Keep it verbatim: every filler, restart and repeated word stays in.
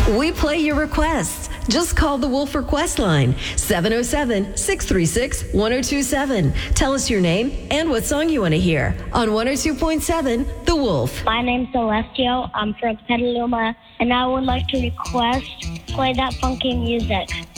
We play your requests. Just call the Wolf Request line, seven oh seven, six three six, one oh two seven. Tell us your name and what song you want to hear on one oh two point seven The Wolf. My name's Celestio. I'm from Petaluma, and I would like to request play that funky music.